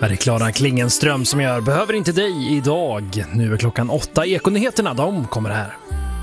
Det är Klara Klingenström som gör Behöver inte dig idag. Nu är klockan 8. Ekonyheterna, de kommer här.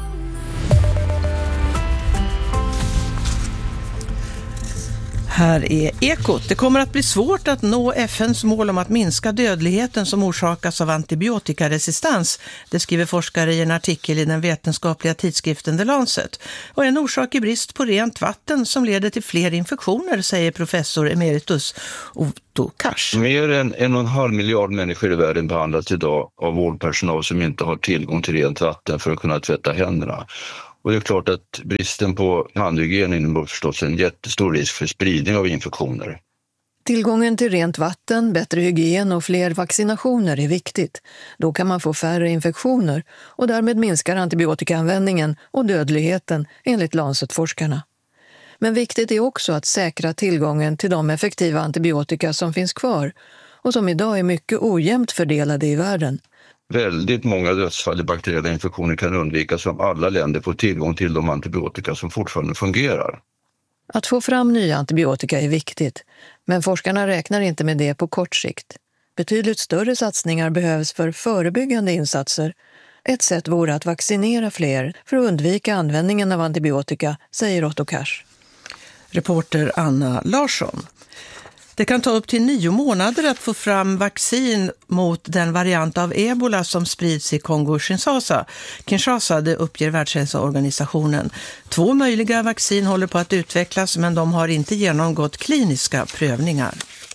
Här är Ekot. Det kommer att bli svårt att nå FNs mål om att minska dödligheten som orsakas av antibiotikaresistens. Det skriver forskare i en artikel i den vetenskapliga tidskriften The Lancet. Och en orsak är brist på rent vatten som leder till fler infektioner, säger professor emeritus Otto Kars. Mer än 1,5 miljard människor i världen behandlas idag av vårdpersonal som inte har tillgång till rent vatten för att kunna tvätta händerna. Och det är klart att bristen på handhygien innebär förstås en jättestor risk för spridning av infektioner. Tillgången till rent vatten, bättre hygien och fler vaccinationer är viktigt. Då kan man få färre infektioner och därmed minskar antibiotikaanvändningen och dödligheten enligt Lancet-forskarna. Men viktigt är också att säkra tillgången till de effektiva antibiotika som finns kvar och som idag är mycket ojämnt fördelade i världen. Väldigt många dödsfall i bakteriella infektioner kan undvikas om alla länder får tillgång till de antibiotika som fortfarande fungerar. Att få fram nya antibiotika är viktigt, men forskarna räknar inte med det på kort sikt. Betydligt större satsningar behövs för förebyggande insatser. Ett sätt vore att vaccinera fler för att undvika användningen av antibiotika, säger Otto Kars. Reporter Anna Larsson. Det kan ta upp till 9 månader att få fram vaccin mot den variant av ebola som sprids i Kongo-Kinshasa, det uppger Världshälsoorganisationen. 2 möjliga vaccin håller på att utvecklas, men de har inte genomgått kliniska prövningar.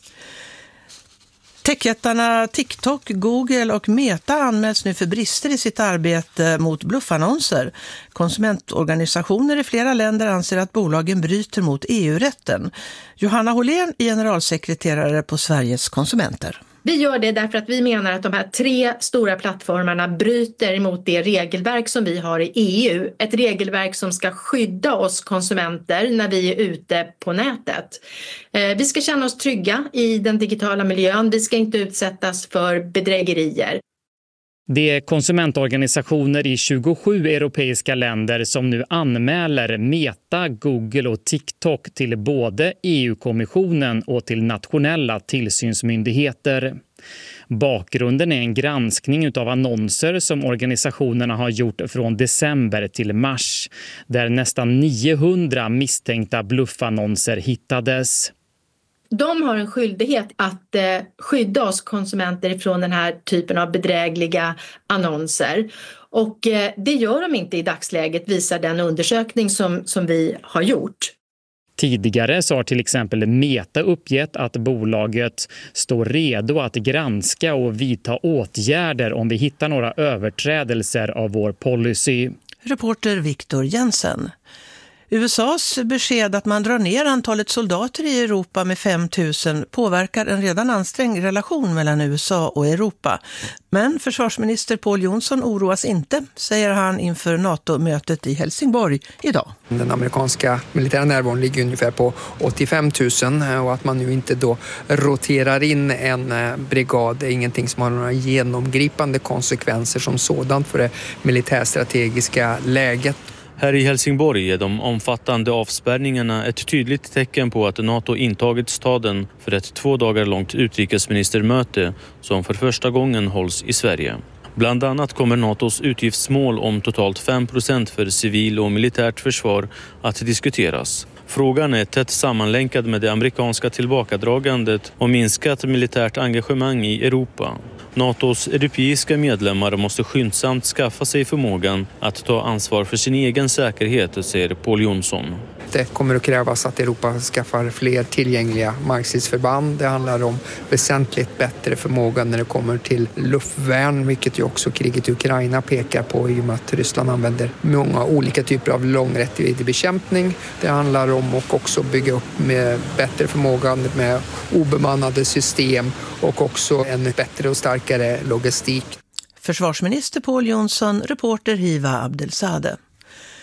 Techjättarna TikTok, Google och Meta anmäls nu för brister i sitt arbete mot bluffannonser. Konsumentorganisationer i flera länder anser att bolagen bryter mot EU-rätten. Johanna Hållén är generalsekreterare på Sveriges konsumenter. Vi gör det därför att vi menar att de här 3 stora plattformarna bryter mot det regelverk som vi har i EU. Ett regelverk som ska skydda oss konsumenter när vi är ute på nätet. Vi ska känna oss trygga i den digitala miljön. Vi ska inte utsättas för bedrägerier. Det är konsumentorganisationer i 27 europeiska länder som nu anmäler Meta, Google och TikTok till både EU-kommissionen och till nationella tillsynsmyndigheter. Bakgrunden är en granskning av annonser som organisationerna har gjort från december till mars, där nästan 900 misstänkta bluffannonser hittades. De har en skyldighet att skydda oss konsumenter från den här typen av bedrägliga annonser. Och det gör de inte i dagsläget, visar den undersökning som vi har gjort. Tidigare så har till exempel Meta uppgett att bolaget står redo att granska och vidta åtgärder om vi hittar några överträdelser av vår policy. Reporter Viktor Jensen. USAs besked att man drar ner antalet soldater i Europa med 5 000 påverkar en redan ansträngd relation mellan USA och Europa. Men försvarsminister Pål Jonsson oroas inte, säger han inför NATO-mötet i Helsingborg idag. Den amerikanska militära närvaron ligger ungefär på 85 000 och att man nu inte då roterar in en brigad är ingenting som har några genomgripande konsekvenser som sådant för det militärstrategiska läget. Här i Helsingborg är de omfattande avspärrningarna ett tydligt tecken på att NATO intagit staden för ett 2 dagar långt utrikesministermöte som för första gången hålls i Sverige. Bland annat kommer NATOs utgiftsmål om totalt 5% för civil och militärt försvar att diskuteras. Frågan är tätt sammanlänkad med det amerikanska tillbakadragandet och minskat militärt engagemang i Europa. NATOs europeiska medlemmar måste skyndsamt skaffa sig förmågan att ta ansvar för sin egen säkerhet, säger Pål Jonsson. Det kommer att krävas att Europa skaffar fler tillgängliga markstridsförband. Det handlar om väsentligt bättre förmåga när det kommer till luftvärn, vilket ju också kriget i Ukraina pekar på i och med att Ryssland använder många olika typer av långräckviddig bekämpning. Det handlar om att också bygga upp med bättre förmåga med obemannade system och också en bättre och starkare logistik. Försvarsminister Pål Jonsson, reporter Hiva Abdelsade.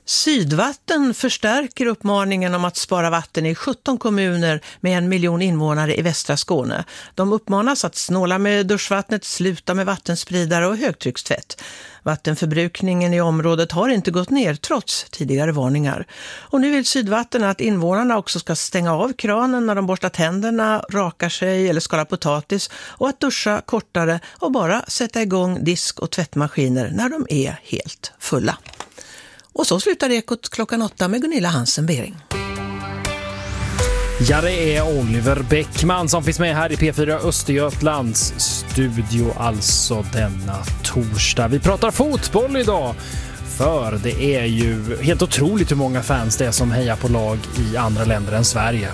Sydvatten förstärker uppmaningen om att spara vatten i 17 kommuner med 1 miljon invånare i västra Skåne. De uppmanas att snåla med duschvattnet, sluta med vattenspridare och högtryckstvätt. Vattenförbrukningen i området har inte gått ner trots tidigare varningar. Och nu vill Sydvatten att invånarna också ska stänga av kranen när de borstar tänderna, rakar sig eller skalar potatis och att duscha kortare och bara sätta igång disk- och tvättmaskiner när de är helt fulla. Och så slutar Ekot klockan 8 med Gunilla Hansen-Bering. Ja, det är Oliver Bäckman som finns med här i P4 Östergötlands studio alltså denna torsdag. Vi pratar fotboll idag, för det är ju helt otroligt hur många fans det är som hejar på lag i andra länder än Sverige.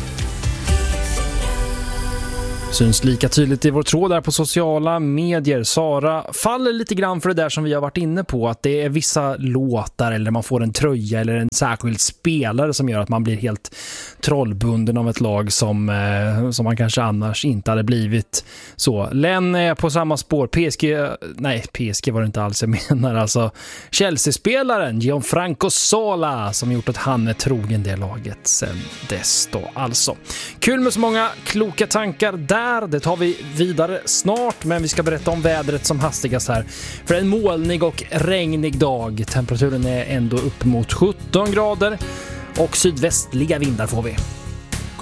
Syns lika tydligt i vår tråd där på sociala medier. Sara faller lite grann för det där som vi har varit inne på, att det är vissa låtar eller man får en tröja eller en särskild spelare som gör att man blir helt trollbunden av ett lag som man kanske annars inte hade blivit. Så Len är på samma spår. PSG var det inte alls, jag menar alltså Chelsea-spelaren Gianfranco Sola som gjort att han är trogen det laget sen dess då alltså. Kul med så många kloka tankar där. Det tar vi vidare snart, men vi ska berätta om vädret som hastigast här. För en molnig och regnig dag. Temperaturen är ändå upp mot 17 grader och sydvästliga vindar får vi.